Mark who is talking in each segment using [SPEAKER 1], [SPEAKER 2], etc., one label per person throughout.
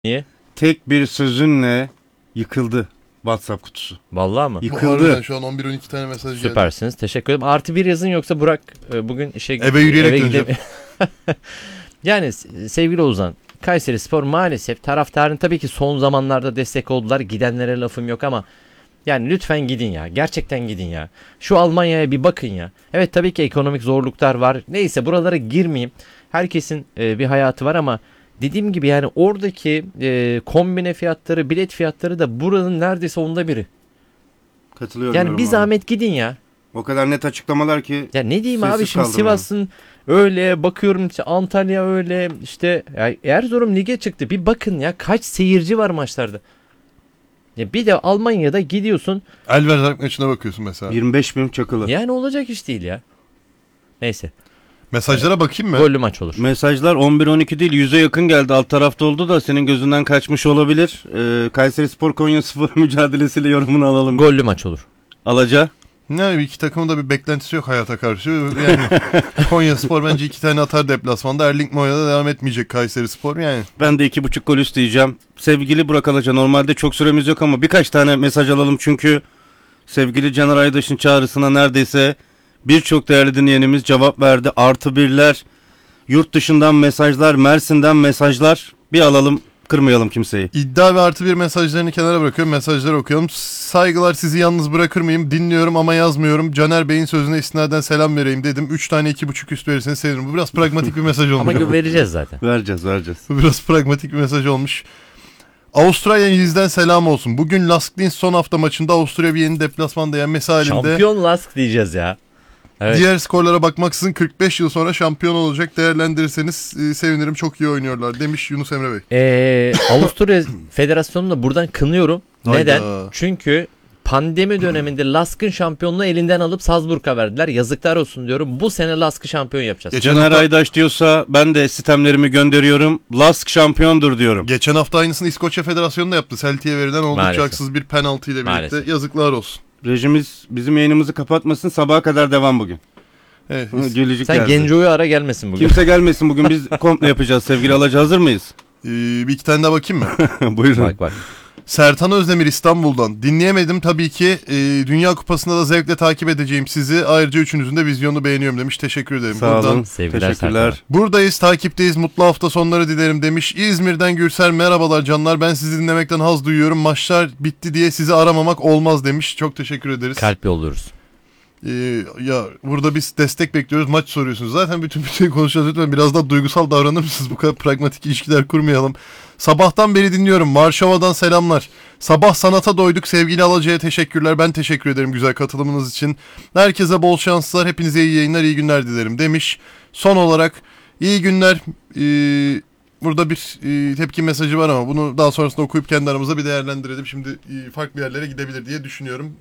[SPEAKER 1] Niye?
[SPEAKER 2] Tek bir sözünle yıkıldı WhatsApp kutusu.
[SPEAKER 1] Vallahi mı?
[SPEAKER 2] Yıkıldı.
[SPEAKER 3] Şu an 11-12 tane mesaj geldi.
[SPEAKER 1] Süpersiniz. Teşekkür ederim. Artı bir yazın yoksa Burak bugün işe
[SPEAKER 3] Eve yürüyerek döneceğim.
[SPEAKER 1] Yani sevgili Ozan, Kayserispor maalesef taraftarın tabii ki son zamanlarda destek oldular. Gidenlere lafım yok ama yani lütfen gidin ya. Gerçekten gidin ya. Şu Almanya'ya bir bakın ya. Evet tabii ki ekonomik zorluklar var. Neyse buralara girmeyeyim. Herkesin bir hayatı var ama dediğim gibi yani oradaki kombine fiyatları, bilet fiyatları da buranın neredeyse onda biri.
[SPEAKER 2] Katılıyorum.
[SPEAKER 1] Yani bir zahmet gidin ya.
[SPEAKER 2] O kadar net açıklamalar ki.
[SPEAKER 1] Ya ne diyeyim
[SPEAKER 2] sessiz
[SPEAKER 1] abi, şimdi
[SPEAKER 2] kaldım
[SPEAKER 1] Sivas'ın öyle bakıyorum, işte Antalya öyle, işte ya Erzurum lige çıktı. Bir bakın ya, kaç seyirci var maçlarda. Ya bir de Almanya'da gidiyorsun.
[SPEAKER 3] Elversberg maçına bakıyorsun mesela.
[SPEAKER 2] 25 bin çakılı.
[SPEAKER 1] Yani olacak iş değil ya. Neyse.
[SPEAKER 3] Mesajlara bakayım mı?
[SPEAKER 1] Gollü maç olur.
[SPEAKER 2] Mesajlar 11-12 değil 100'e yakın geldi. Alt tarafta oldu da senin gözünden kaçmış olabilir. Kayserispor Konyaspor mücadelesiyle yorumunu alalım.
[SPEAKER 1] Gollü maç olur.
[SPEAKER 2] Alaca.
[SPEAKER 3] Ne, iki takımın da bir beklentisi yok hayata karşı. Yani Konyaspor bence 2 tane atar deplasmanda. Erling Moya'da devam etmeyecek Kayserispor yani.
[SPEAKER 2] Ben de 2.5 gol isteyeceğim. Sevgili Burak Alaca, normalde çok süremiz yok ama birkaç tane mesaj alalım çünkü sevgili Caner Aydaş'ın çağrısına neredeyse birçok değerli dinleyenimiz cevap verdi. Artı birler, yurt dışından mesajlar, Mersin'den mesajlar. Bir alalım, kırmayalım kimseyi.
[SPEAKER 3] İddia ve artı bir mesajlarını kenara bırakıyorum. Mesajları okuyalım. Saygılar, sizi yalnız bırakır mıyım? Dinliyorum ama yazmıyorum. Caner Bey'in sözüne istinaden selam vereyim dedim. 3 tane 2.5 üst verirseniz sevinirim. Bu biraz pragmatik bir mesaj olmuş.
[SPEAKER 1] Ama vereceğiz zaten.
[SPEAKER 2] Vereceğiz.
[SPEAKER 3] Bu biraz pragmatik bir mesaj olmuş. Avustralya Yıldız'dan selam olsun. Bugün Lask-Linz son hafta maçında Avusturya Viye'nin deplasmanda yenmesi halinde
[SPEAKER 1] Şampiyon Lask diyeceğiz ya. Evet.
[SPEAKER 3] diğer skorlara bakmaksızın 45 yıl sonra şampiyon olacak, değerlendirirseniz sevinirim, çok iyi oynuyorlar demiş Yunus Emre Bey.
[SPEAKER 1] Avusturya Federasyonu'nu da buradan kınıyorum.
[SPEAKER 3] Hayda.
[SPEAKER 1] Neden? Çünkü pandemi döneminde Lask'ın şampiyonluğu elinden alıp Salzburg'a verdiler. Yazıklar olsun diyorum. Bu sene Lask'ı şampiyon yapacağız.
[SPEAKER 2] Caner Aydaş diyorsa ben de sistemlerimi gönderiyorum. Lask şampiyondur diyorum.
[SPEAKER 3] Geçen hafta aynısını İskoçya Federasyonu da yaptı. Celtic'e verilen oldukça
[SPEAKER 1] Maalesef.
[SPEAKER 3] haksız bir penaltı ile birlikte.
[SPEAKER 1] Maalesef.
[SPEAKER 3] Yazıklar olsun.
[SPEAKER 2] Rejimiz bizim yayınımızı kapatmasın, sabaha kadar devam bugün.
[SPEAKER 3] Evet.
[SPEAKER 2] Gülücük
[SPEAKER 1] Sen
[SPEAKER 2] geldi.
[SPEAKER 1] Genco'yu ara gelmesin bugün.
[SPEAKER 2] Kimse gelmesin bugün, biz komple yapacağız. Sevgili Alaca, hazır mıyız?
[SPEAKER 3] Bir iki tane daha bakayım mı?
[SPEAKER 2] Buyurun.
[SPEAKER 1] Bak.
[SPEAKER 3] Sertan Özdemir İstanbul'dan. Dinleyemedim tabii ki. Dünya Kupası'nda da zevkle takip edeceğim sizi. Ayrıca üçünüzün de vizyonunu beğeniyorum demiş. Teşekkür ederim.
[SPEAKER 2] Sağ olun.
[SPEAKER 1] Sevgiler
[SPEAKER 2] Teşekkürler.
[SPEAKER 3] Buradayız, takipteyiz. Mutlu hafta sonları dilerim demiş. İzmir'den Gürsel, merhabalar canlar. Ben sizi dinlemekten haz duyuyorum. Maçlar bitti diye sizi aramamak olmaz demiş. Çok teşekkür ederiz.
[SPEAKER 1] Kalp yolluyoruz.
[SPEAKER 3] Ya burada biz destek bekliyoruz. Maç soruyorsunuz. Zaten bütün konuşacağız. Lütfen biraz daha duygusal davranır mısınız? Bu kadar pragmatik ilişkiler kurmayalım. Sabahtan beri dinliyorum. Varşova'dan selamlar. Sabah sanata doyduk. Sevgili Alaca'ya teşekkürler. Ben teşekkür ederim güzel katılımınız için. Herkese bol şanslar. Hepinize iyi yayınlar, iyi günler dilerim demiş. Son olarak iyi günler. Burada bir tepki mesajı var ama bunu daha sonrasında okuyup kendi aramızda bir değerlendirelim. Şimdi farklı yerlere gidebilir diye düşünüyorum.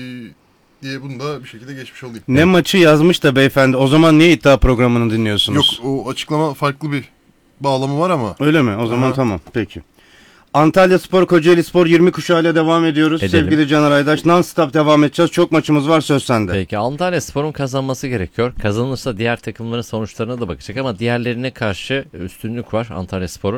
[SPEAKER 3] Diye bunu da bir şekilde geçmiş olayım.
[SPEAKER 2] Ne maçı yazmış da beyefendi. O zaman niye iddia programını dinliyorsunuz?
[SPEAKER 3] Yok, o açıklama farklı bir bağlamı var ama.
[SPEAKER 2] Öyle mi? O zaman
[SPEAKER 3] Aha.
[SPEAKER 2] tamam. Peki. Antalya Spor, Kocaeli Spor 20 kuşağıyla devam ediyoruz.
[SPEAKER 1] Edelim.
[SPEAKER 2] Sevgili Caner Aydaş, non-stop devam edeceğiz. Çok maçımız var, söz sende.
[SPEAKER 1] Peki, Antalyaspor'un kazanması gerekiyor. Kazanırsa diğer takımların sonuçlarına da bakacak ama diğerlerine karşı üstünlük var Antalyaspor'un.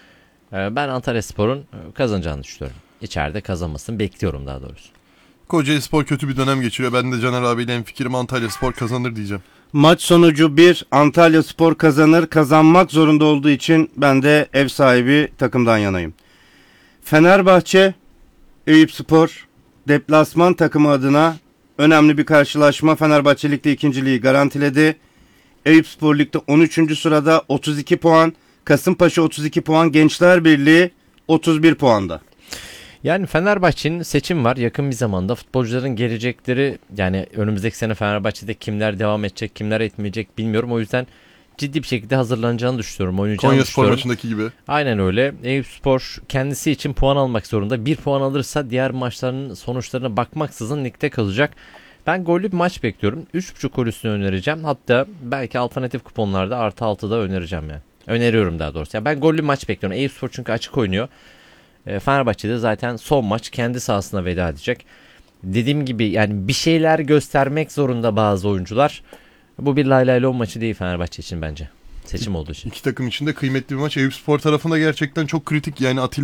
[SPEAKER 1] Ben Antalyaspor'un kazanacağını düşünüyorum. İçeride kazanmasını bekliyorum daha doğrusu.
[SPEAKER 3] Kocaeli Spor kötü bir dönem geçiriyor. Ben de Caner abiyle hemfikirim, Antalya Spor kazanır diyeceğim.
[SPEAKER 2] Maç sonucu 1, Antalya Spor kazanır. Kazanmak zorunda olduğu için ben de ev sahibi takımdan yanayım. Fenerbahçe, Eyüpspor deplasman takımı adına önemli bir karşılaşma. Fenerbahçe Lig'de ikinciliği garantiledi. Eyüpspor Lig'de 13. sırada 32 puan. Kasımpaşa 32 puan. Gençler Birliği 31 puanda.
[SPEAKER 1] Yani Fenerbahçe'nin seçim var yakın bir zamanda. Futbolcuların gelecekleri, yani önümüzdeki sene Fenerbahçe'de kimler devam edecek, kimler etmeyecek bilmiyorum. O yüzden ciddi bir şekilde hazırlanacağını düşünüyorum. Oynayacağını
[SPEAKER 3] Konya Spor
[SPEAKER 1] düşünüyorum.
[SPEAKER 3] maçındaki gibi.
[SPEAKER 1] Aynen öyle. Eyüpspor kendisi için puan almak zorunda. Bir puan alırsa diğer maçların sonuçlarına bakmaksızın ligde kalacak. Ben gollü bir maç bekliyorum. 3.5 gol üstüne önereceğim. Hatta belki alternatif kuponlarda artı 6'da önereceğim yani. Öneriyorum daha doğrusu. Yani ben gollü bir maç bekliyorum. Eyüpspor çünkü açık oynuyor. Fenerbahçe'de zaten son maç kendi sahasına veda edecek. Dediğim gibi yani bir şeyler göstermek zorunda bazı oyuncular. Bu bir lay lay lon maçı değil Fenerbahçe için bence. Seçim olduğu için.
[SPEAKER 3] İki takım için de kıymetli bir maç. Eyüpspor tarafında gerçekten çok kritik. Yani Atilla